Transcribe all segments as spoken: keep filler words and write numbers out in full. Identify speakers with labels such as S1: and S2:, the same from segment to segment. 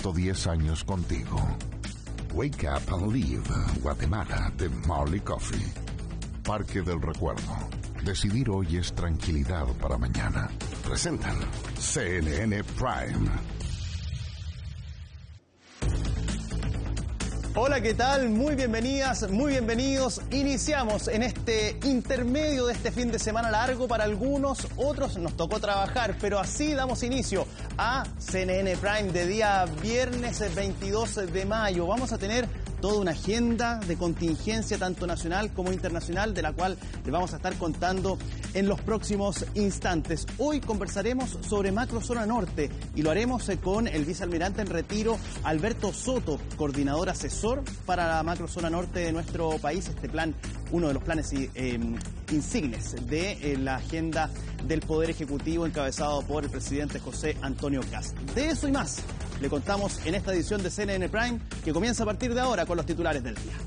S1: ciento diez años contigo. Wake Up and Live, Guatemala, de Marley Coffee. Parque del Recuerdo. Decidir hoy es tranquilidad para mañana. Presentan C N N Prime.
S2: Hola, ¿qué tal? Muy bienvenidas, muy bienvenidos. Iniciamos en este intermedio de este fin de semana largo para algunos, otros nos tocó trabajar, pero así damos inicio a C N N Prime de día viernes veintidós de mayo. Vamos a tener toda una agenda de contingencia tanto nacional como internacional, de la cual les vamos a estar contando en los próximos instantes. Hoy conversaremos sobre Macrozona Norte y lo haremos con el vicealmirante en retiro Alberto Soto, coordinador asesor para la Macrozona Norte de nuestro país. Este plan, uno de los planes eh, insignes de eh, la agenda del Poder Ejecutivo encabezado por el presidente José Antonio Kast. De eso y más le contamos en esta edición de C N N Prime, que comienza a partir de ahora con los titulares del día.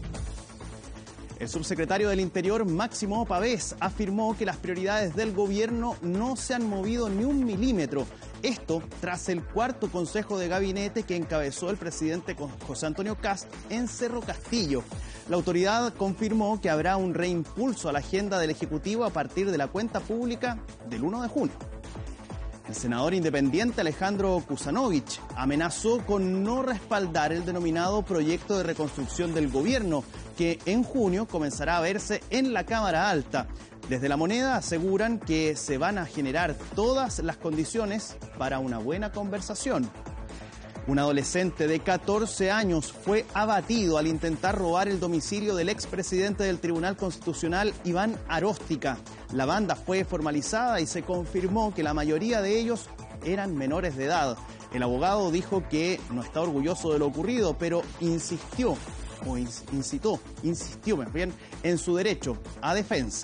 S2: El subsecretario del Interior, Máximo Pavés, afirmó que las prioridades del gobierno no se han movido ni un milímetro. Esto tras el cuarto consejo de gabinete que encabezó el presidente José Antonio Kast en Cerro Castillo. La autoridad confirmó que habrá un reimpulso a la agenda del Ejecutivo a partir de la cuenta pública del primero de junio. El senador independiente Alejandro Kusanovich amenazó con no respaldar el denominado proyecto de reconstrucción del gobierno, que en junio comenzará a verse en la Cámara Alta. Desde La Moneda aseguran que se van a generar todas las condiciones para una buena conversación. Un adolescente de catorce años fue abatido al intentar robar el domicilio del expresidente del Tribunal Constitucional, Iván Aróstica. La banda fue formalizada y se confirmó que la mayoría de ellos eran menores de edad. El abogado dijo que no está orgulloso de lo ocurrido, pero insistió, o incitó, insistió más bien, en su derecho a defensa.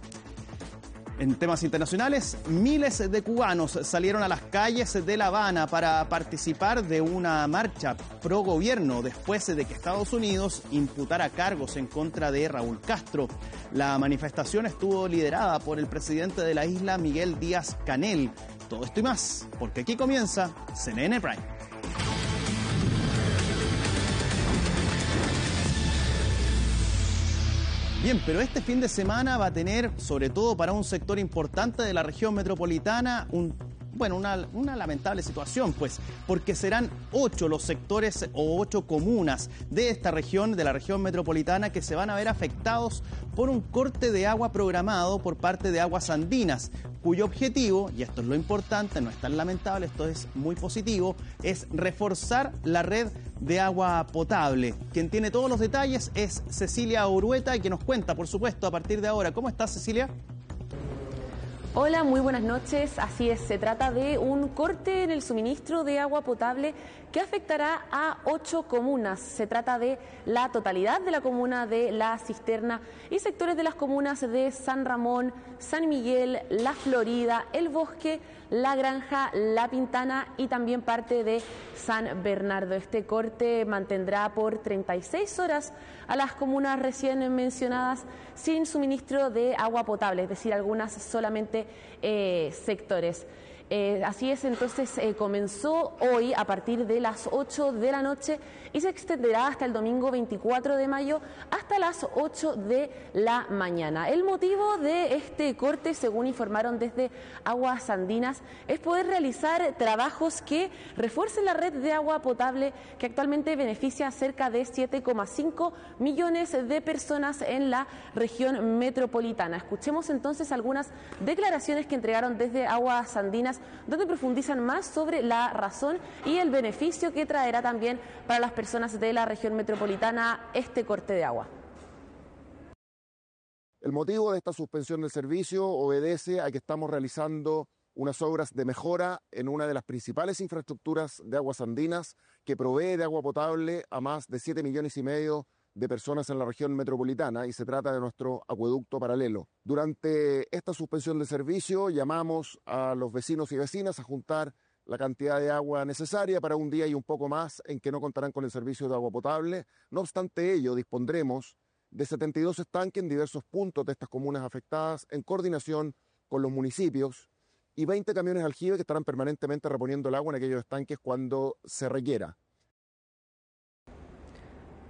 S2: En temas internacionales, miles de cubanos salieron a las calles de La Habana para participar de una marcha pro gobierno después de que Estados Unidos imputara cargos en contra de Raúl Castro. La manifestación estuvo liderada por el presidente de la isla, Miguel Díaz-Canel. Todo esto y más, porque aquí comienza C N N Prime. Bien, pero este fin de semana va a tener, sobre todo para un sector importante de la región metropolitana, un, bueno, una, una lamentable situación, pues, porque serán ocho los sectores o ocho comunas de esta región, de la región metropolitana, que se van a ver afectados por un corte de agua programado por parte de Aguas Andinas, cuyo objetivo, y esto es lo importante, no es tan lamentable, esto es muy positivo, es reforzar la red de agua potable. Quien tiene todos los detalles es Cecilia Urueta, y que nos cuenta, por supuesto, a partir de ahora. ¿Cómo estás, Cecilia?
S3: Hola, muy buenas noches. Así es, se trata de un corte en el suministro de agua potable que afectará a ocho comunas. Se trata de la totalidad de la comuna de La Cisterna y sectores de las comunas de San Ramón, San Miguel, La Florida, El Bosque, La Granja, La Pintana y también parte de San Bernardo. Este corte mantendrá por treinta y seis horas a las comunas recién mencionadas sin suministro de agua potable, es decir, algunas solamente eh, sectores. Eh, así es, entonces eh, comenzó hoy a partir de las ocho de la noche y se extenderá hasta el domingo veinticuatro de mayo hasta las ocho de la mañana. El motivo de este corte, según informaron desde Aguas Andinas, es poder realizar trabajos que refuercen la red de agua potable que actualmente beneficia a cerca de siete coma cinco millones de personas en la región metropolitana. Escuchemos entonces algunas declaraciones que entregaron desde Aguas Andinas, donde profundizan más sobre la razón y el beneficio que traerá también para las personas de la región metropolitana este corte de agua.
S4: El motivo de esta suspensión del servicio obedece a que estamos realizando unas obras de mejora en una de las principales infraestructuras de Aguas Andinas que provee de agua potable a más de siete millones y medio de personas en la región metropolitana, y se trata de nuestro acueducto paralelo. Durante esta suspensión de servicio llamamos a los vecinos y vecinas a juntar la cantidad de agua necesaria para un día y un poco más en que no contarán con el servicio de agua potable. No obstante ello, dispondremos de setenta y dos estanques en diversos puntos de estas comunas afectadas en coordinación con los municipios y veinte camiones aljibe que estarán permanentemente reponiendo el agua en aquellos estanques cuando se requiera.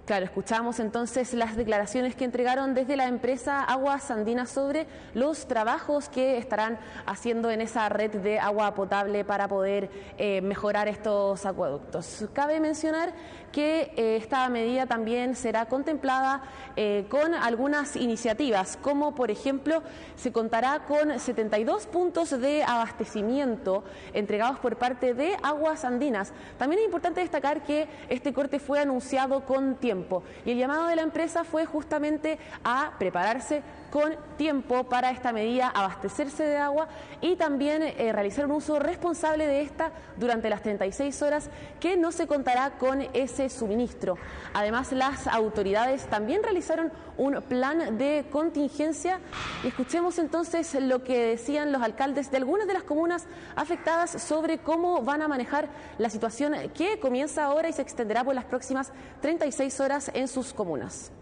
S3: Claro, escuchamos entonces las declaraciones que entregaron desde la empresa Aguas Andinas sobre los trabajos que estarán haciendo en esa red de agua potable para poder eh, mejorar estos acueductos. Cabe mencionar que eh, esta medida también será contemplada eh, con algunas iniciativas, como por ejemplo se contará con setenta y dos puntos de abastecimiento entregados por parte de Aguas Andinas. También es importante destacar que este corte fue anunciado con tiempo. Y el llamado de la empresa fue justamente a prepararse con tiempo para esta medida, abastecerse de agua y también eh, realizar un uso responsable de esta durante las treinta y seis horas que no se contará con ese suministro. Además, las autoridades también realizaron un plan de contingencia y escuchemos entonces lo que decían los alcaldes de algunas de las comunas afectadas sobre cómo van a manejar la situación que comienza ahora y se extenderá por las próximas treinta y seis horas en sus comunas.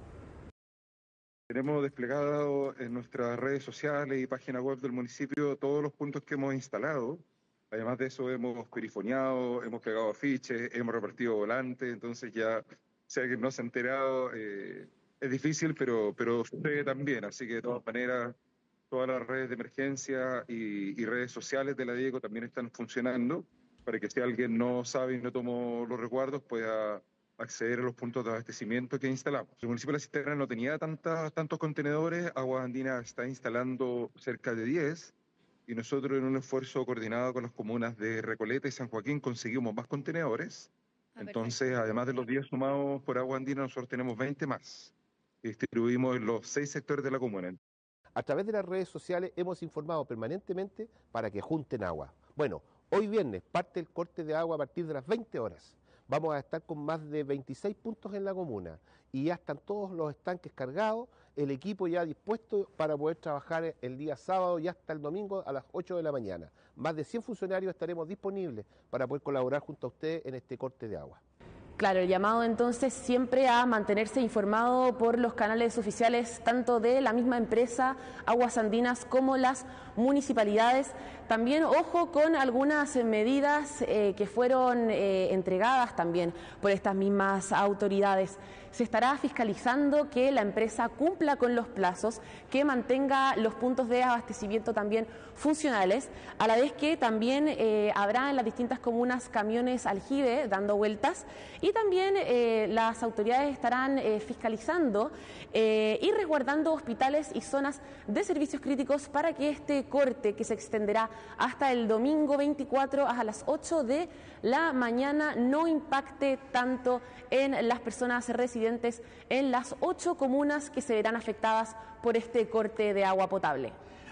S5: Tenemos desplegado en nuestras redes sociales y página web del municipio todos los puntos que hemos instalado. Además de eso hemos perifoneado, hemos pegado afiches, hemos repartido volantes, entonces ya si alguien no se ha enterado, eh, es difícil, pero, pero sucede también. Así que de todas maneras, todas las redes de emergencia y, y redes sociales de la Diego también están funcionando para que si alguien no sabe y no tomó los resguardos pueda acceder a los puntos de abastecimiento que instalamos. El municipio de La Cisterna no tenía tantas, tantos contenedores, Aguas Andinas está instalando cerca de diez y nosotros en un esfuerzo coordinado con las comunas de Recoleta y San Joaquín conseguimos más contenedores. Ah, entonces, perfecto. Además de los diez sumados por Aguas Andinas, nosotros tenemos veinte más que distribuimos en los seis sectores de la comuna.
S6: A través de las redes sociales hemos informado permanentemente para que junten agua. Bueno, hoy viernes parte el corte de agua a partir de las veinte horas. Vamos a estar con más de veintiséis puntos en la comuna y ya están todos los estanques cargados, el equipo ya dispuesto para poder trabajar el día sábado y hasta el domingo a las ocho de la mañana. Más de cien funcionarios estaremos disponibles para poder colaborar junto a ustedes en este corte de agua.
S3: Claro, el llamado entonces siempre a mantenerse informado por los canales oficiales tanto de la misma empresa Aguas Andinas como las municipalidades. También ojo con algunas medidas eh, que fueron eh, entregadas también por estas mismas autoridades. Se estará fiscalizando que la empresa cumpla con los plazos, que mantenga los puntos de abastecimiento también funcionales, a la vez que también eh, habrá en las distintas comunas camiones aljibe dando vueltas y también eh, las autoridades estarán eh, fiscalizando eh, y resguardando hospitales y zonas de servicios críticos para que este corte, que se extenderá hasta el domingo veinticuatro a las ocho de la mañana, no impacte tanto en las personas residentes en las ocho comunas que se verán afectadas por este corte de agua potable.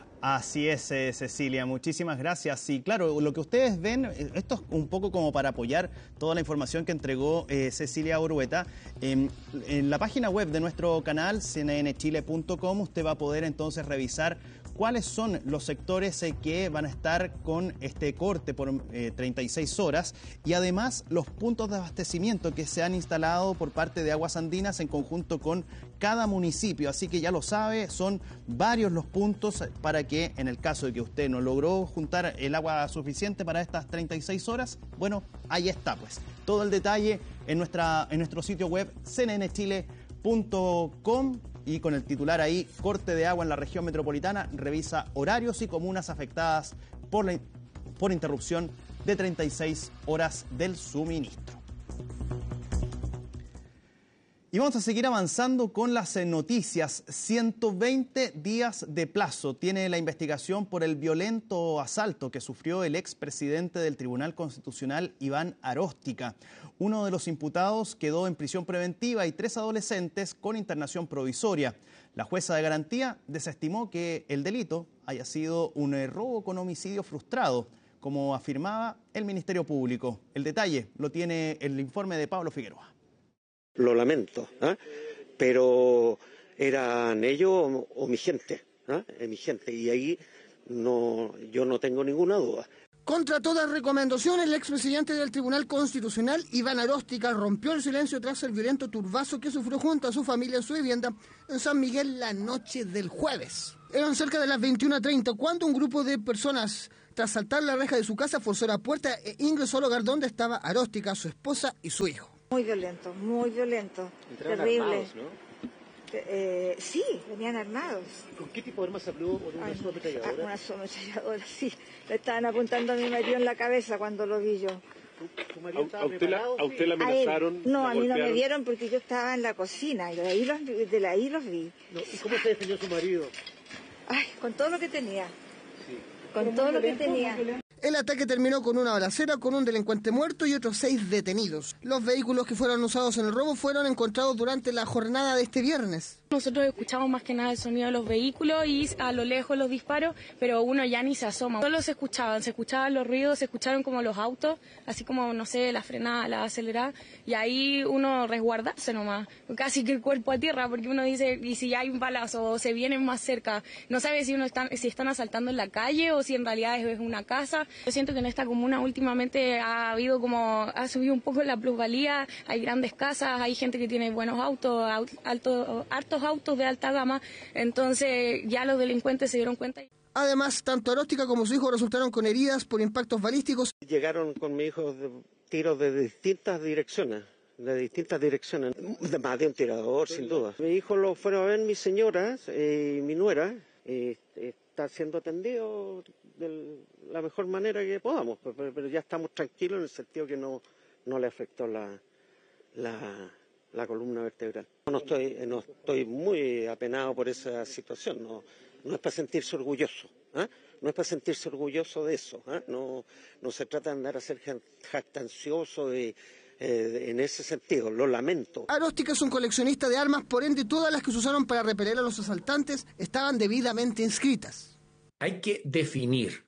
S2: Así es, eh, Cecilia, muchísimas gracias. Y claro, lo que ustedes ven, esto es un poco como para apoyar toda la información que entregó eh, Cecilia Orueta. Eh, en la página web de nuestro canal, c n n chile punto com, usted va a poder entonces revisar cuáles son los sectores eh, que van a estar con este corte por eh, treinta y seis horas y además los puntos de abastecimiento que se han instalado por parte de Aguas Andinas en conjunto con cada municipio. Así que ya lo sabe, son varios los puntos para que en el caso de que usted no logró juntar el agua suficiente para estas treinta y seis horas, bueno, ahí está pues. Todo el detalle en, nuestra, en nuestro sitio web c n n chile punto com. Y con el titular ahí, corte de agua en la región metropolitana, revisa horarios y comunas afectadas por, la, por interrupción de treinta y seis horas del suministro. Y vamos a seguir avanzando con las noticias. ciento veinte días de plazo tiene la investigación por el violento asalto que sufrió el expresidente del Tribunal Constitucional, Iván Aróstica. Uno de los imputados quedó en prisión preventiva y tres adolescentes con internación provisoria. La jueza de garantía desestimó que el delito haya sido un robo con homicidio frustrado, como afirmaba el Ministerio Público. El detalle lo tiene el informe de Pablo Figueroa.
S7: Lo lamento, ¿eh? Pero eran ellos o, o mi gente, ¿eh? mi gente, y ahí no, yo no tengo ninguna duda.
S8: Contra toda recomendación, el expresidente del Tribunal Constitucional, Iván Aróstica, rompió el silencio tras el violento turbazo que sufrió junto a su familia en su vivienda en San Miguel la noche del jueves. Eran cerca de las veintiuna treinta cuando un grupo de personas, tras saltar la reja de su casa, forzó la puerta e ingresó al hogar donde estaba Aróstica, su esposa y su hijo.
S9: Muy violento, muy violento, terrible. Armados, ¿no? Eh, sí, venían armados.
S6: ¿Con qué tipo de armas habló? ¿Una
S9: Ay,
S6: subametralladora?
S9: Una subametralladora, sí. Le estaban apuntando a mi marido en la cabeza cuando lo vi yo.
S6: ¿A, a, usted, la, ¿A usted la amenazaron?
S9: A no, a mí golpearon? No me dieron porque yo estaba en la cocina y de ahí los, de ahí los vi.
S6: No, ¿y cómo se defendió su marido?
S9: Ay, con todo lo que tenía.
S6: Sí.
S9: Con todo lo que tenía.
S8: El ataque terminó con una balacera, con un delincuente muerto y otros seis detenidos. Los vehículos que fueron usados en el robo fueron encontrados durante la jornada de este viernes.
S10: Nosotros escuchamos más que nada el sonido de los vehículos y a lo lejos los disparos, pero uno ya ni se asoma. Solo se escuchaban, se escuchaban los ruidos, se escucharon como los autos, así como, no sé, la frenada, la acelerada, y ahí uno resguardarse nomás, casi que el cuerpo a tierra, porque uno dice, y si hay un balazo o se vienen más cerca, no sabe si uno están, si están asaltando en la calle o si en realidad es una casa. Yo siento que en esta comuna últimamente ha habido como, ha subido un poco la plusvalía, hay grandes casas, hay gente que tiene buenos autos, altos, hartos autos de alta gama, entonces ya los delincuentes se dieron cuenta.
S8: Además, tanto Aróstica como su hijo resultaron con heridas por impactos balísticos.
S7: Llegaron con mi hijo de tiros de distintas direcciones, de distintas direcciones, de más de un tirador, sin duda. Mi hijo lo fueron a ver mis señoras y mi nuera, y está siendo atendido de la mejor manera que podamos, pero, pero ya estamos tranquilos en el sentido que no, no le afectó la... la la columna vertebral. No estoy, no estoy muy apenado por esa situación, no, no es para sentirse orgulloso, ¿eh? no es para sentirse orgulloso de eso, ¿eh? no, no se trata de andar a ser jactancioso de, eh, en ese sentido, lo lamento.
S8: Aróstica es un coleccionista de armas, por ende todas las que se usaron para repeler a los asaltantes estaban debidamente inscritas.
S11: Hay que definir,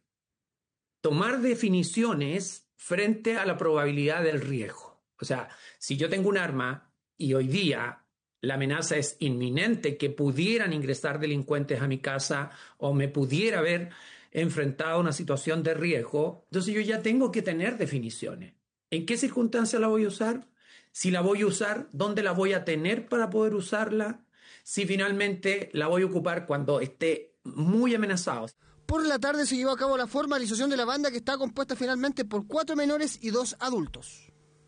S11: tomar definiciones frente a la probabilidad del riesgo. O sea, si yo tengo un arma y hoy día la amenaza es inminente que pudieran ingresar delincuentes a mi casa o me pudiera haber enfrentado a una situación de riesgo, entonces yo ya tengo que tener definiciones. ¿En qué circunstancias la voy a usar? Si la voy a usar, ¿dónde la voy a tener para poder usarla? Si finalmente la voy a ocupar cuando esté muy amenazado.
S8: Por la tarde se llevó a cabo la formalización de la banda, que está compuesta finalmente por cuatro menores y dos adultos.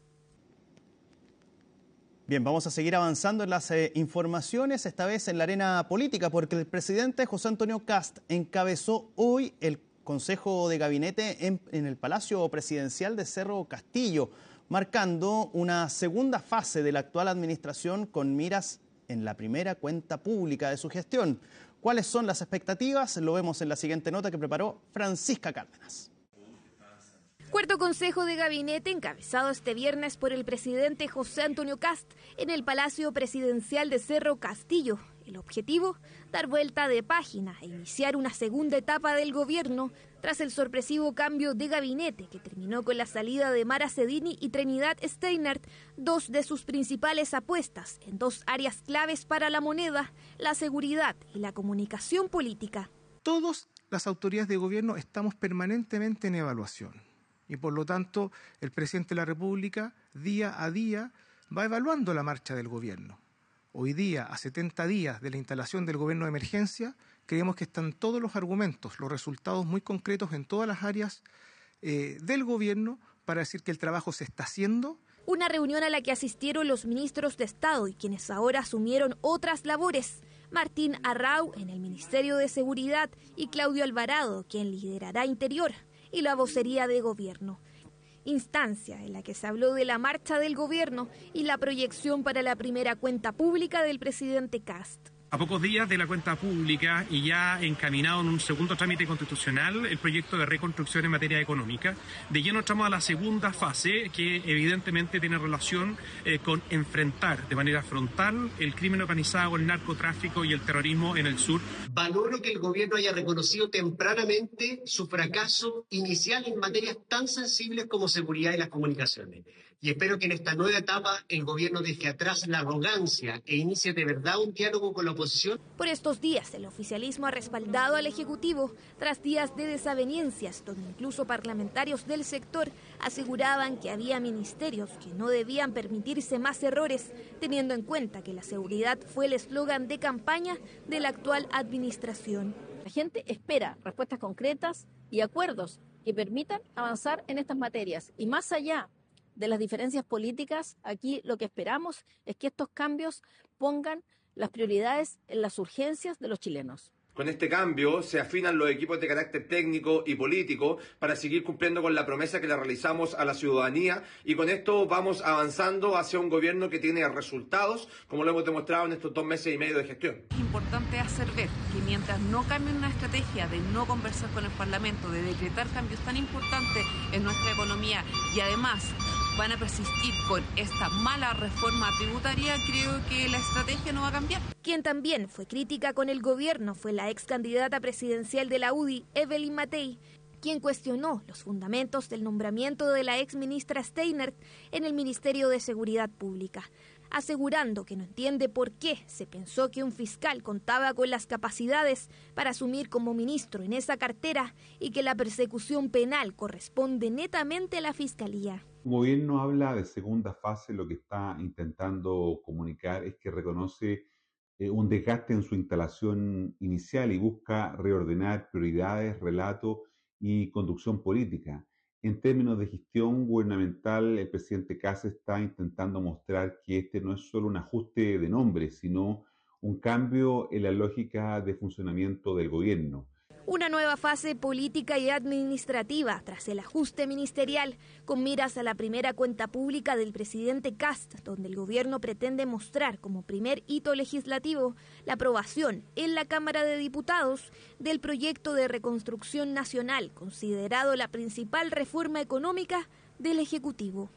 S2: Bien, vamos a seguir avanzando en las eh, informaciones, esta vez en la arena política, porque el presidente José Antonio Kast encabezó hoy el Consejo de Gabinete en, en el Palacio Presidencial de Cerro Castillo, marcando una segunda fase de la actual administración con miras en la primera cuenta pública de su gestión. ¿Cuáles son las expectativas? Lo vemos en la siguiente nota que preparó Francisca Cárdenas.
S12: Cuarto Consejo de Gabinete encabezado este viernes por el presidente José Antonio Kast en el Palacio Presidencial de Cerro Castillo. El objetivo, dar vuelta de página e iniciar una segunda etapa del gobierno tras el sorpresivo cambio de gabinete que terminó con la salida de Mara Cedini y Trinidad Steinert, dos de sus principales apuestas en dos áreas claves para la moneda, la seguridad y la comunicación política.
S13: Todas las autoridades de gobierno estamos permanentemente en evaluación. Y por lo tanto, el presidente de la República, día a día, va evaluando la marcha del gobierno. Hoy día, a setenta días de la instalación del gobierno de emergencia, creemos que están todos los argumentos, los resultados muy concretos en todas las áreas eh, del gobierno para decir que el trabajo se está haciendo.
S12: Una reunión a la que asistieron los ministros de Estado y quienes ahora asumieron otras labores. Martín Arrau en el Ministerio de Seguridad y Claudio Alvarado, quien liderará Interior y la vocería de gobierno. Instancia en la que se habló de la marcha del gobierno y la proyección para la primera cuenta pública del presidente Kast.
S14: A pocos días de la cuenta pública y ya encaminado en un segundo trámite constitucional, el proyecto de reconstrucción en materia económica, de lleno entramos a la segunda fase, que evidentemente tiene relación eh, con enfrentar de manera frontal el crimen organizado, el narcotráfico y el terrorismo en el sur.
S15: Valoro que el gobierno haya reconocido tempranamente su fracaso inicial en materias tan sensibles como seguridad y las comunicaciones. Y espero que en esta nueva etapa el gobierno deje atrás la arrogancia e inicie de verdad un diálogo con la oposición.
S12: Por estos días, el oficialismo ha respaldado al Ejecutivo tras días de desavenencias, donde incluso parlamentarios del sector aseguraban que había ministerios que no debían permitirse más errores, teniendo en cuenta que la seguridad fue el eslogan de campaña de la actual administración.
S16: La gente espera respuestas concretas y acuerdos que permitan avanzar en estas materias. Y más allá de las diferencias políticas, aquí lo que esperamos es que estos cambios pongan las prioridades en las urgencias de los chilenos.
S17: Con este cambio se afinan los equipos de carácter técnico y político para seguir cumpliendo con la promesa que le realizamos a la ciudadanía, y con esto vamos avanzando hacia un gobierno que tiene resultados, como lo hemos demostrado en estos dos meses y medio de gestión.
S18: Es importante hacer ver que mientras no cambien una estrategia de no conversar con el Parlamento, de decretar cambios tan importantes en nuestra economía y además van a persistir con esta mala reforma tributaria, creo que la estrategia no va a cambiar.
S12: Quien también fue crítica con el gobierno fue la ex candidata presidencial de la U D I, Evelyn Matei, quien cuestionó los fundamentos del nombramiento de la ex ministra Steinert en el Ministerio de Seguridad Pública, asegurando que no entiende por qué se pensó que un fiscal contaba con las capacidades para asumir como ministro en esa cartera y que la persecución penal corresponde netamente a la Fiscalía.
S19: El gobierno habla de segunda fase, lo que está intentando comunicar es que reconoce eh, un desgaste en su instalación inicial y busca reordenar prioridades, relato y conducción política. En términos de gestión gubernamental, el presidente Kast está intentando mostrar que este no es solo un ajuste de nombres, sino un cambio en la lógica de funcionamiento del gobierno.
S12: Una nueva fase política y administrativa tras el ajuste ministerial, con miras a la primera cuenta pública del presidente Kast, donde el gobierno pretende mostrar como primer hito legislativo la aprobación en la Cámara de Diputados del proyecto de reconstrucción nacional, considerado la principal reforma económica del Ejecutivo.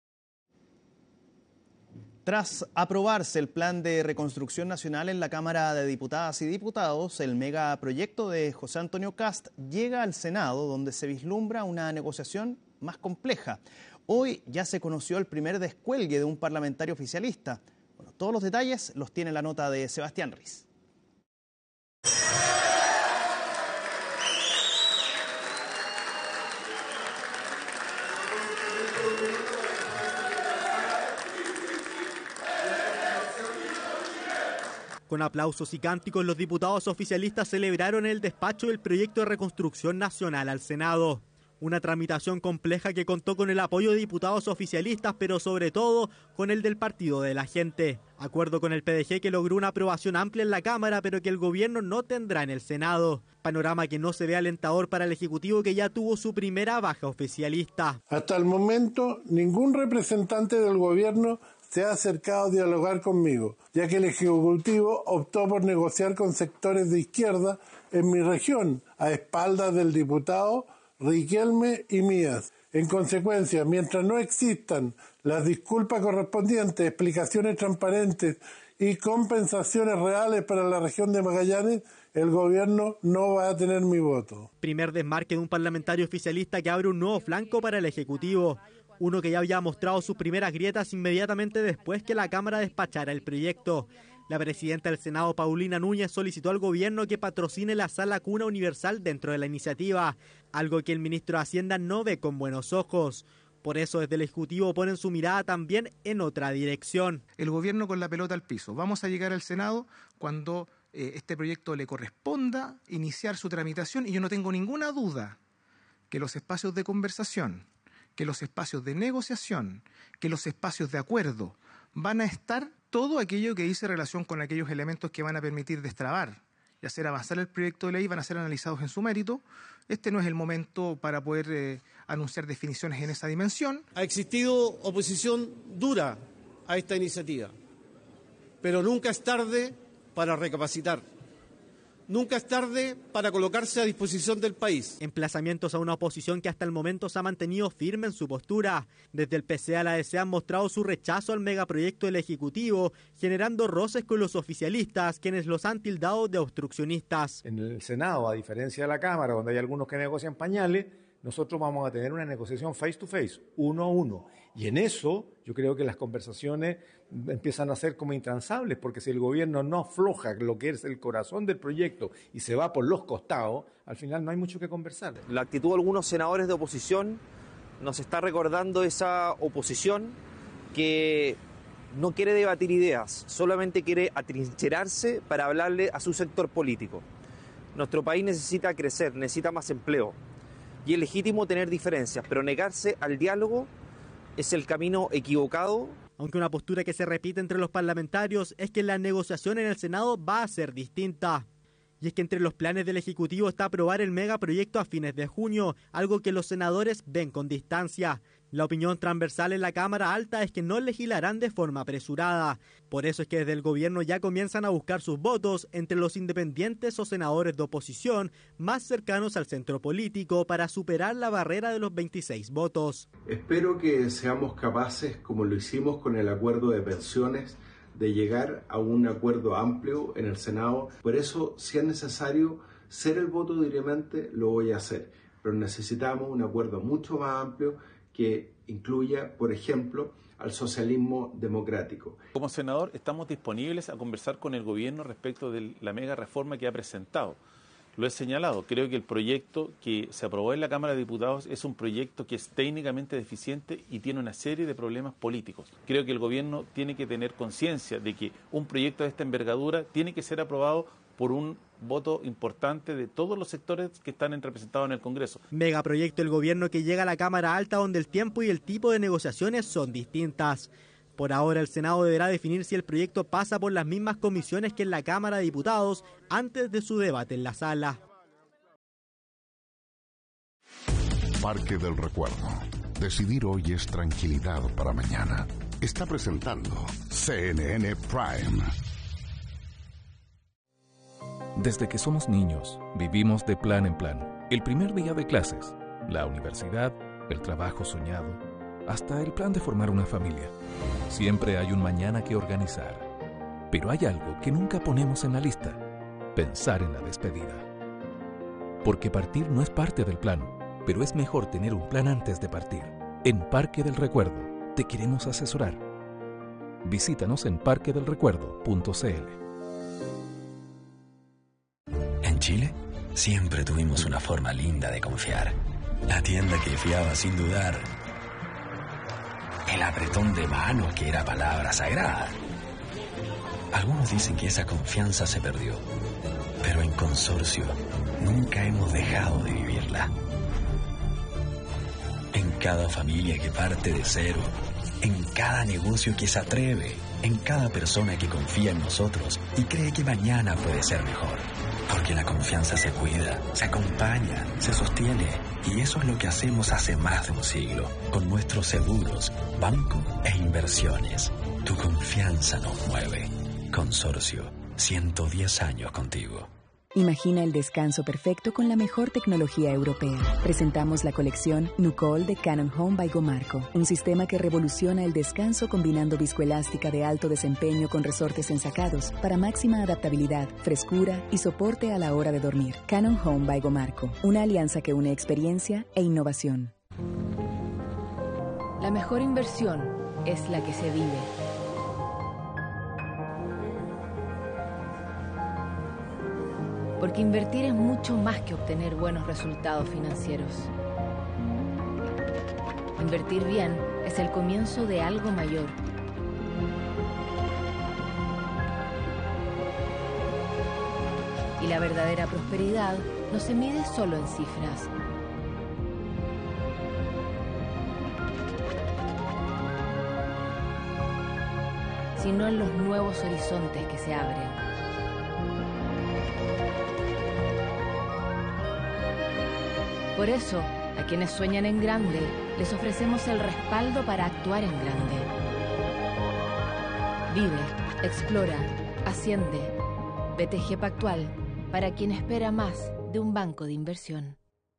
S2: Tras aprobarse el plan de reconstrucción nacional en la Cámara de Diputadas y Diputados, el megaproyecto de José Antonio Kast llega al Senado, donde se vislumbra una negociación más compleja. Hoy ya se conoció el primer descuelgue de un parlamentario oficialista. Bueno, todos los detalles los tiene la nota de Sebastián Riz.
S20: Con aplausos y cánticos, los diputados oficialistas celebraron el despacho del proyecto de reconstrucción nacional al Senado. Una tramitación compleja que contó con el apoyo de diputados oficialistas, pero sobre todo con el del Partido de la Gente. Acuerdo con el P D G que logró una aprobación amplia en la Cámara, pero que el gobierno no tendrá en el Senado. Panorama que no se ve alentador para el Ejecutivo, que ya tuvo su primera baja oficialista.
S21: Hasta el momento, ningún representante del gobierno se ha acercado a dialogar conmigo, ya que el Ejecutivo optó por negociar con sectores de izquierda en mi región, a espaldas del diputado Riquelme y mías. En consecuencia, mientras no existan las disculpas correspondientes, explicaciones transparentes y compensaciones reales para la región de Magallanes, el gobierno no va a tener mi voto.
S20: Primer desmarque de un parlamentario oficialista que abre un nuevo flanco para el Ejecutivo. Uno que ya había mostrado sus primeras grietas inmediatamente después que la Cámara despachara el proyecto. La presidenta del Senado, Paulina Núñez, solicitó al gobierno que patrocine la Sala Cuna Universal dentro de la iniciativa, algo que el ministro de Hacienda no ve con buenos ojos. Por eso desde el Ejecutivo ponen su mirada también en otra dirección.
S13: El gobierno con la pelota al piso. Vamos a llegar al Senado cuando eh, este proyecto le corresponda iniciar su tramitación, y yo no tengo ninguna duda que los espacios de conversación, que los espacios de negociación, que los espacios de acuerdo van a estar todo aquello que dice relación con aquellos elementos que van a permitir destrabar y hacer avanzar el proyecto de ley, van a ser analizados en su mérito. Este no es el momento para poder eh, anunciar definiciones en esa dimensión.
S22: Ha existido oposición dura a esta iniciativa, pero nunca es tarde para recapacitar. Nunca es tarde para colocarse a disposición del país.
S20: Emplazamientos a una oposición que hasta el momento se ha mantenido firme en su postura. Desde el P C a la D C han mostrado su rechazo al megaproyecto del Ejecutivo, generando roces con los oficialistas, quienes los han tildado de obstruccionistas.
S23: En el Senado, a diferencia de la Cámara, donde hay algunos que negocian pañales, nosotros vamos a tener una negociación face to face, uno a uno. Y en eso yo creo que las conversaciones empiezan a ser como intransables, porque si el gobierno no afloja lo que es el corazón del proyecto y se va por los costados, al final no hay mucho que conversar.
S24: La actitud de algunos senadores de oposición nos está recordando esa oposición que no quiere debatir ideas, solamente quiere atrincherarse para hablarle a su sector político. Nuestro país necesita crecer, necesita más empleo. Y es legítimo tener diferencias, pero negarse al diálogo es el camino equivocado.
S20: Aunque una postura que se repite entre los parlamentarios es que la negociación en el Senado va a ser distinta. Y es que entre los planes del Ejecutivo está aprobar el megaproyecto a fines de junio, algo que los senadores ven con distancia. La opinión transversal en la Cámara Alta es que no legislarán de forma apresurada. Por eso es que desde el gobierno ya comienzan a buscar sus votos entre los independientes o senadores de oposición más cercanos al centro político para superar la barrera de los veintiséis votos.
S1: Espero que seamos capaces, como lo hicimos con el acuerdo de pensiones, de llegar a un acuerdo amplio en el Senado. Por eso, si es necesario ser el voto dirimente, lo voy a hacer. Pero necesitamos un acuerdo mucho más amplio que incluya, por ejemplo, al socialismo democrático.
S3: Como senador, estamos disponibles a conversar con el gobierno respecto de la mega reforma que ha presentado. Lo he señalado, creo que el proyecto que se aprobó en la Cámara de Diputados es un proyecto que es técnicamente deficiente y tiene una serie de problemas políticos. Creo que el gobierno tiene que tener conciencia de que un proyecto de esta envergadura tiene que ser aprobado por un voto importante de todos los sectores que están representados en el Congreso.
S20: Megaproyecto del gobierno que llega a la Cámara Alta, donde el tiempo y el tipo de negociaciones son distintas. Por ahora, el Senado deberá definir si el proyecto pasa por las mismas comisiones que en la Cámara de Diputados antes de su debate en la sala.
S4: Parque del Recuerdo. Decidir hoy es tranquilidad para mañana. Está presentando C N N Prime.
S5: Desde que somos niños, vivimos de plan en plan. El primer día de clases, la universidad, el trabajo soñado, hasta el plan de formar una familia. Siempre hay un mañana que organizar. Pero hay algo que nunca ponemos en la lista: pensar en la despedida. Porque partir no es parte del plan, pero es mejor tener un plan antes de partir. En Parque del Recuerdo te queremos asesorar. Visítanos en parque del recuerdo punto c l.
S25: En Chile, siempre tuvimos una forma linda de confiar. La tienda que fiaba sin dudar. El apretón de mano que era palabra sagrada. Algunos dicen que esa confianza se perdió, pero en Consorcio nunca hemos dejado de vivirla. En cada familia que parte de cero, en cada negocio que se atreve, en cada persona que confía en nosotros y cree que mañana puede ser mejor. Porque la confianza se cuida, se acompaña, se sostiene. Y eso es lo que hacemos hace más de un siglo, con nuestros seguros, banco e inversiones. Tu confianza nos mueve. Consorcio, ciento diez años contigo.
S26: Imagina el descanso perfecto con la mejor tecnología europea. Presentamos la colección Nucol de Cannon Home by Gomarco, un sistema que revoluciona el descanso combinando viscoelástica de alto desempeño con resortes ensacados para máxima adaptabilidad, frescura y soporte a la hora de dormir. Cannon Home by Gomarco, una alianza que une experiencia e innovación.
S16: La mejor inversión es la que se vive. Porque invertir es mucho más que obtener buenos resultados financieros. Invertir bien es el comienzo de algo mayor. Y la verdadera prosperidad no se mide solo en cifras. Sino en los nuevos horizontes que se abren. Por eso, a quienes sueñan en grande, les ofrecemos el respaldo para actuar en grande. Vive, explora, asciende. B T G Pactual, para quien espera más de un banco de inversión.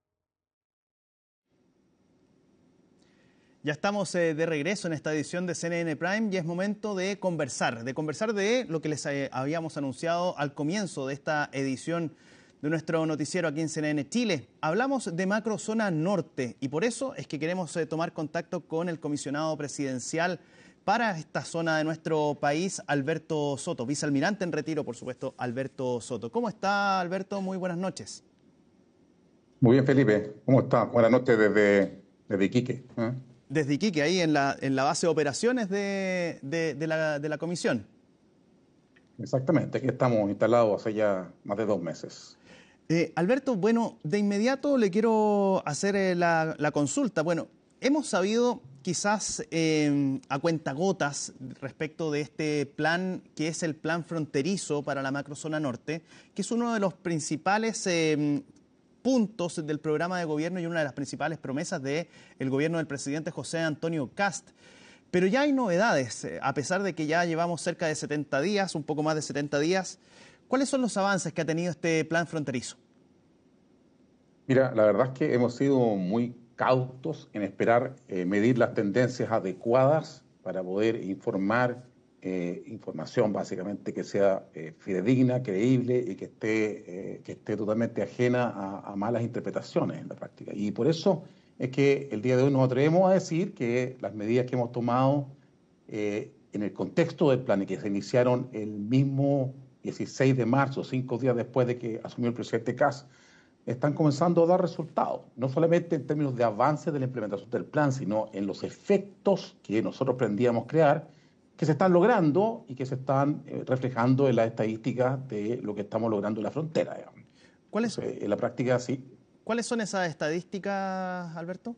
S2: Ya estamos eh, de regreso en esta edición de C N N Prime y es momento de conversar, de conversar de lo que les eh, habíamos anunciado al comienzo de esta edición de nuestro noticiero aquí en C N N Chile. Hablamos de Macrozona Norte y por eso es que queremos eh, tomar contacto con el comisionado presidencial para esta zona de nuestro país, Alberto Soto, vicealmirante en retiro, por supuesto, Alberto Soto. ¿Cómo está, Alberto? Muy buenas noches.
S27: Muy bien, Felipe. ¿Cómo está? Buenas noches desde, desde Iquique. ¿eh?
S2: Desde Iquique, ahí en la, en la base de operaciones de, de, de, la, de la comisión.
S27: Exactamente, aquí estamos instalados hace ya más de dos meses.
S2: Eh, Alberto, bueno, de inmediato le quiero hacer eh, la, la consulta. Bueno, hemos sabido quizás eh, a cuentagotas respecto de este plan, que es el plan fronterizo para la macrozona norte, que es uno de los principales eh, puntos del programa de gobierno y una de las principales promesas del gobierno del presidente José Antonio Kast. Pero ya hay novedades, a pesar de que ya llevamos cerca de setenta días, un poco más de setenta días. ¿Cuáles son los avances que ha tenido este plan fronterizo?
S27: Mira, la verdad es que hemos sido muy cautos en esperar eh, medir las tendencias adecuadas para poder informar eh, información básicamente que sea eh, fidedigna, creíble y que esté, eh, que esté totalmente ajena a, a malas interpretaciones en la práctica. Y por eso es que el día de hoy nos atrevemos a decir que las medidas que hemos tomado eh, en el contexto del plan y que se iniciaron el mismo dieciséis de marzo, cinco días después de que asumió el presidente Kast, están comenzando a dar resultados, no solamente en términos de avance de la implementación del plan, sino en los efectos que nosotros pretendíamos crear, que se están logrando y que se están eh, reflejando en las estadísticas de lo que estamos logrando en la frontera. Digamos.
S2: ¿Cuáles,
S27: Entonces, en la práctica, sí.
S2: ¿Cuáles son esas estadísticas, Alberto?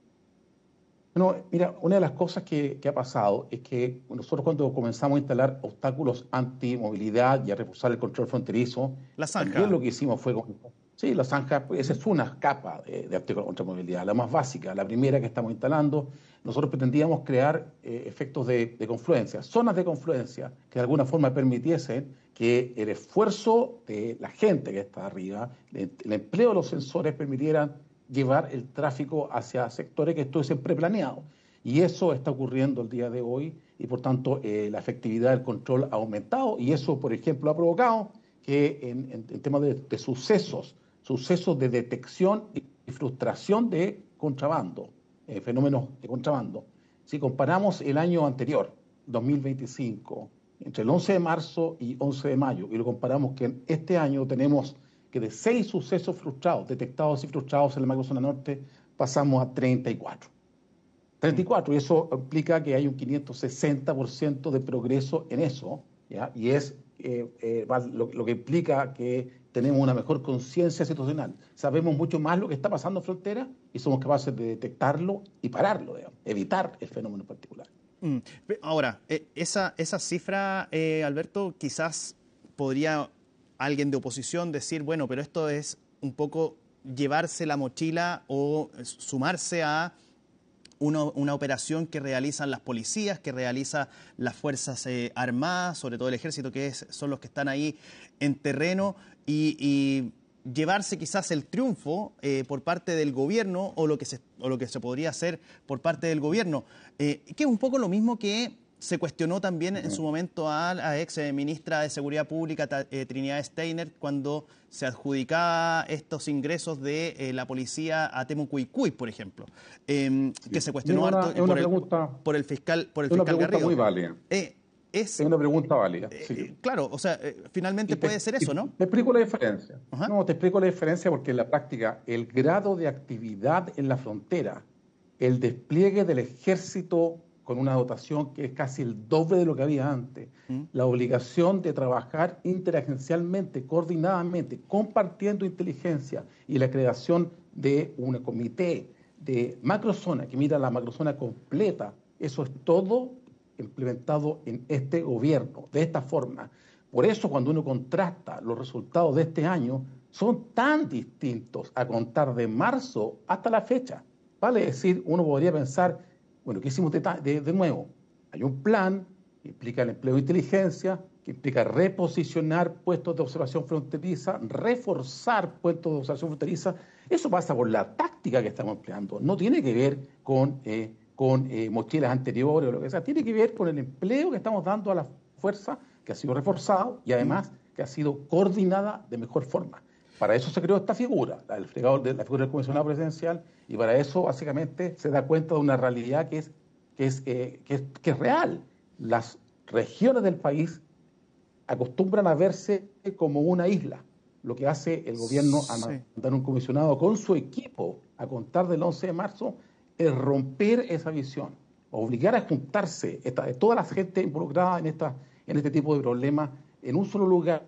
S27: Bueno, mira, una de las cosas que, que ha pasado es que nosotros cuando comenzamos a instalar obstáculos antimovilidad y a reforzar el control fronterizo,
S2: la zanja.
S27: También lo que hicimos fue... Sí, la zanja, esa es una capa de, de obstáculos contra movilidad, la más básica, la primera que estamos instalando. Nosotros pretendíamos crear eh, efectos de, de confluencia, zonas de confluencia que de alguna forma permitiesen que el esfuerzo de la gente que está arriba, el, el empleo de los sensores permitieran llevar el tráfico hacia sectores que estuviesen preplaneados. Y eso está ocurriendo el día de hoy y por tanto eh, la efectividad del control ha aumentado y eso, por ejemplo, ha provocado que en, en, en temas de, de sucesos, sucesos de detección y frustración de contrabando, eh, fenómenos de contrabando. Si comparamos el año anterior, dos mil veinticinco, entre el once de marzo y once de mayo, y lo comparamos que en este año tenemos que de seis sucesos frustrados, detectados y frustrados en la macrozona norte, pasamos a treinta y cuatro. treinta y cuatro, y eso implica que hay un quinientos sesenta por ciento de progreso en eso, ¿ya? Y es eh, eh, lo, lo que implica que tenemos una mejor conciencia situacional. Sabemos mucho más lo que está pasando en frontera y somos capaces de detectarlo y pararlo, digamos, evitar el fenómeno en particular.
S2: Mm. Ahora, esa, esa cifra, eh, Alberto, quizás podría alguien de oposición decir, bueno, pero esto es un poco llevarse la mochila o sumarse a una, una operación que realizan las policías, que realizan las Fuerzas eh, Armadas, sobre todo el Ejército, que es, son los que están ahí en terreno, y, y llevarse quizás el triunfo eh, por parte del gobierno o lo que se, o lo que se podría hacer por parte del gobierno, eh, que es un poco lo mismo que se cuestionó también en su momento a la ex ministra de Seguridad Pública, eh, Trinidad Steiner, cuando se adjudicaba estos ingresos de eh, la policía a Temucuicui, por ejemplo, eh, sí. que se cuestionó
S27: una,
S2: harto por, pregunta, el, por el fiscal por el
S27: es
S2: fiscal
S27: una pregunta
S2: Garrido.
S27: Muy válida.
S2: Eh, es,
S27: es una pregunta válida.
S2: Eh,
S27: sí.
S2: Claro, o sea, eh, finalmente te, puede ser eso, ¿no?
S27: Te explico la diferencia. Ajá. No, te explico la diferencia porque en la práctica el grado de actividad en la frontera, el despliegue del ejército con una dotación que es casi el doble de lo que había antes, ¿Mm? La obligación de trabajar interagencialmente, coordinadamente, compartiendo inteligencia y la creación de un comité de macrozona que mira la macrozona completa, eso es todo implementado en este gobierno, de esta forma. Por eso cuando uno contrasta los resultados de este año, son tan distintos a contar de marzo hasta la fecha. Vale decir, uno podría pensar, bueno, ¿qué hicimos de, de, de nuevo? Hay un plan que implica el empleo de inteligencia, que implica reposicionar puestos de observación fronteriza, reforzar puestos de observación fronteriza. Eso pasa por la táctica que estamos empleando. No tiene que ver con, eh, con eh, mochilas anteriores o lo que sea. Tiene que ver con el empleo que estamos dando a la fuerza, que ha sido reforzado y además que ha sido coordinada de mejor forma. Para eso se creó esta figura, la, del fregador de, la figura del comisionado presidencial, y para eso básicamente se da cuenta de una realidad que es, que es, eh, que es, que es real. Las regiones del país acostumbran a verse como una isla. Lo que hace el gobierno sí. al mandar un comisionado con su equipo a contar del once de marzo es romper esa visión, obligar a juntarse esta, toda la gente involucrada en, esta, en este tipo de problemas en un solo lugar,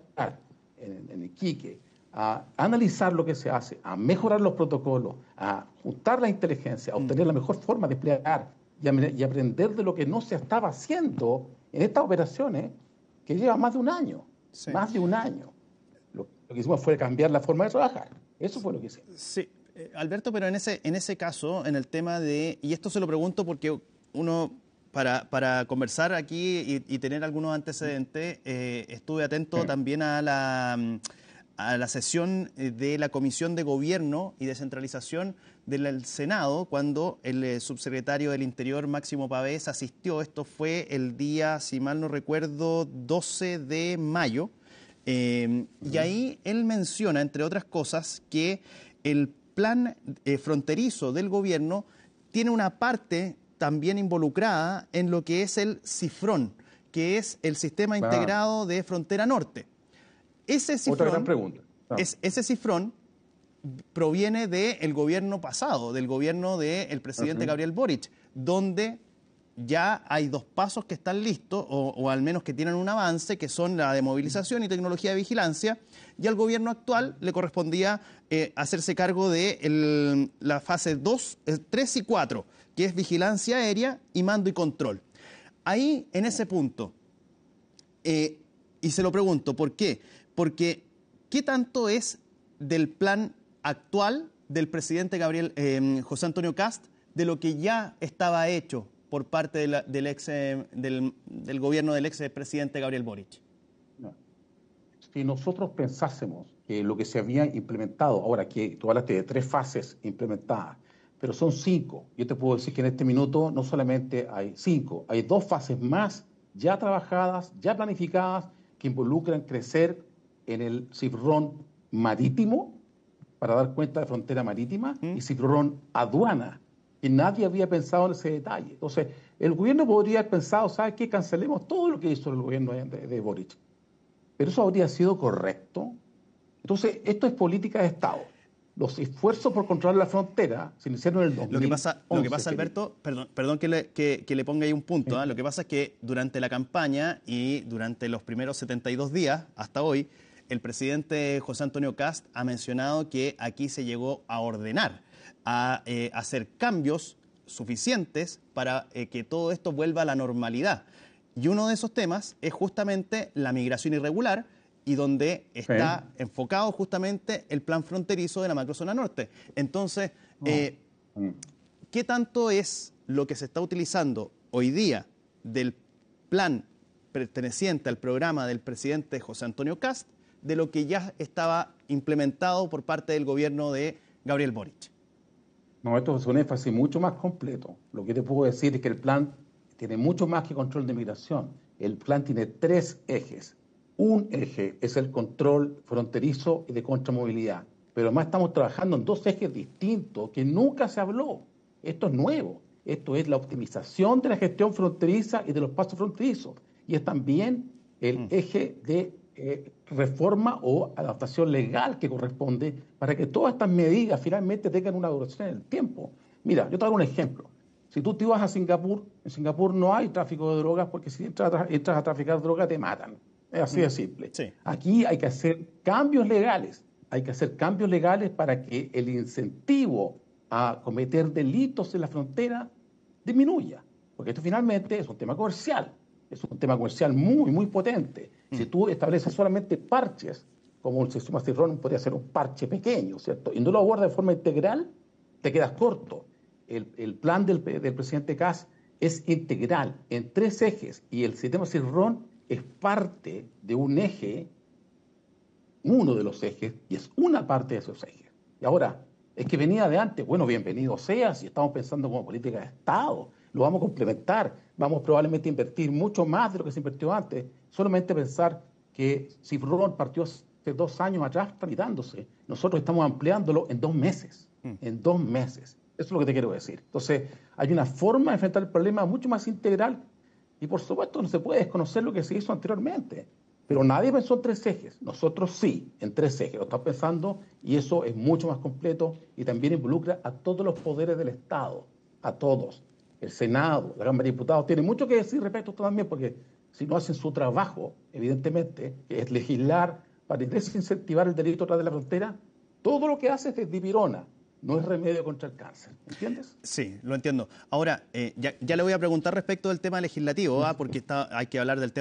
S27: en, en Iquique, a analizar lo que se hace, a mejorar los protocolos, a juntar la inteligencia, a obtener mm. la mejor forma de desplegar y, a, y aprender de lo que no se estaba haciendo en estas operaciones que lleva más de un año, sí. más de un año. Lo, lo que hicimos fue cambiar la forma de trabajar. Eso fue lo que hicimos.
S2: Sí, eh, Alberto, pero en ese, en ese caso, en el tema de, y esto se lo pregunto porque uno, para, para conversar aquí y, y tener algunos antecedentes, eh, estuve atento sí. también a la, a la sesión de la Comisión de Gobierno y Descentralización del Senado, cuando el eh, subsecretario del Interior, Máximo Pavés, asistió. Esto fue el día, si mal no recuerdo, doce de mayo. Eh, y ahí él menciona, entre otras cosas, que el plan eh, fronterizo del gobierno tiene una parte también involucrada en lo que es el CIFRON, que es el Sistema Integrado de Frontera Norte. Ese CIFRON,
S27: Otra gran pregunta. No.
S2: es, ese CIFRON proviene del gobierno pasado, del gobierno del presidente uh-huh. Gabriel Boric, donde ya hay dos pasos que están listos, o, o al menos que tienen un avance, que son la de movilización y tecnología de vigilancia, y al gobierno actual le correspondía eh, hacerse cargo de el, la fase dos, tres y cuatro, que es vigilancia aérea y mando y control. Ahí, en ese punto, eh, y se lo pregunto, ¿por qué? Porque, ¿qué tanto es del plan actual del presidente Gabriel eh, José Antonio Kast de lo que ya estaba hecho por parte de la, del, ex, eh, del, del gobierno del ex presidente Gabriel Boric?
S27: No. Si nosotros pensásemos que lo que se había implementado, ahora que tú hablaste de tres fases implementadas, pero son cinco, yo te puedo decir que en este minuto no solamente hay cinco, hay dos fases más ya trabajadas, ya planificadas, que involucran crecer en el CIFRON marítimo, para dar cuenta de frontera marítima, ¿Mm? y CIFRON aduana, que nadie había pensado en ese detalle. Entonces, el gobierno podría haber pensado, ¿sabes qué? Cancelemos todo lo que hizo el gobierno de, de Boric. Pero eso habría sido correcto. Entonces, esto es política de Estado. Los esfuerzos por controlar la frontera se iniciaron en el dos mil once.
S2: Lo que pasa, lo que pasa Alberto, perdón, perdón que, le, que, que le ponga ahí un punto. ¿eh? Lo que pasa es que durante la campaña y durante los primeros setenta y dos días, hasta hoy, el presidente José Antonio Kast ha mencionado que aquí se llegó a ordenar, a eh, hacer cambios suficientes para eh, que todo esto vuelva a la normalidad. Y uno de esos temas es justamente la migración irregular, y donde está sí. enfocado justamente el plan fronterizo de la macrozona norte. Entonces, eh, ¿qué tanto es lo que se está utilizando hoy día del plan perteneciente al programa del presidente José Antonio Kast de lo que ya estaba implementado por parte del gobierno de Gabriel Boric?
S27: No, esto es un énfasis mucho más completo. Lo que te puedo decir es que el plan tiene mucho más que control de migración. El plan tiene tres ejes. Un eje es el control fronterizo y de contramovilidad, pero además estamos trabajando en dos ejes distintos que nunca se habló. Esto es nuevo. Esto es la optimización de la gestión fronteriza y de los pasos fronterizos. Y es también el mm. eje de eh, reforma o adaptación legal que corresponde para que todas estas medidas finalmente tengan una duración en el tiempo. Mira, yo te hago un ejemplo. Si tú te vas a Singapur, en Singapur no hay tráfico de drogas porque si entras, entras a traficar drogas te matan. Es así de simple.
S2: Sí.
S27: Aquí hay que hacer cambios legales. Hay que hacer cambios legales para que el incentivo a cometer delitos en la frontera disminuya. Porque esto finalmente es un tema comercial. Es un tema comercial muy, muy potente. Mm. Si tú estableces solamente parches, como el sistema CIFRON podría ser un parche pequeño, ¿cierto? Y no lo abordas de forma integral, te quedas corto. El, el plan del, del presidente Kast es integral en tres ejes y el sistema CIFRON es parte de un eje, uno de los ejes, y es una parte de esos ejes. Y ahora, es que venía de antes, bueno, bienvenido sea, si estamos pensando como política de Estado, lo vamos a complementar, vamos probablemente a invertir mucho más de lo que se invirtió antes, solamente pensar que CIFRON partió hace dos años atrás tramitándose, nosotros estamos ampliándolo en dos meses, mm. en dos meses, eso es lo que te quiero decir. Entonces, hay una forma de enfrentar el problema mucho más integral. Y por supuesto no se puede desconocer lo que se hizo anteriormente. Pero nadie pensó en tres ejes. Nosotros sí, en tres ejes. Lo estamos pensando y eso es mucho más completo y también involucra a todos los poderes del Estado. A todos. El Senado, la Cámara de Diputados, tiene mucho que decir respecto a esto también porque si no hacen su trabajo, evidentemente, que es legislar para desincentivar el delito tras de la frontera, todo lo que hace es de dipirona. no es remedio contra el cáncer. ¿Entiendes?
S2: Sí, lo entiendo. Ahora, eh, ya, ya le voy a preguntar respecto del tema legislativo, ¿ah? porque está, hay que hablar del tema